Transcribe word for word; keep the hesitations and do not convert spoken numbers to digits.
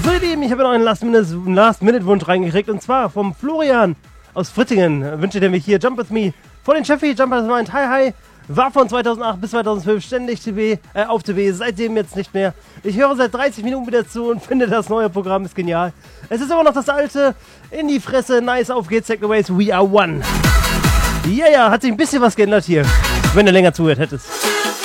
So ihr Lieben, ich habe noch einen Last-Minute- Last-Minute-Wunsch reingekriegt und zwar vom Florian aus Frittingen. Wünscht er mich hier Jump With Me von den Cheffi. Jump With Me, hi hi. War von zweitausendacht bis zweitausendzwölf ständig T V, äh, auf T V, seitdem jetzt nicht mehr. Ich höre seit dreißig Minuten wieder zu und finde, das neue Programm ist genial. Es ist immer noch das alte, in die Fresse, nice, auf geht's, Segways, we are one. Ja, ja, hat sich ein bisschen was geändert hier, wenn du länger zuhört hättest.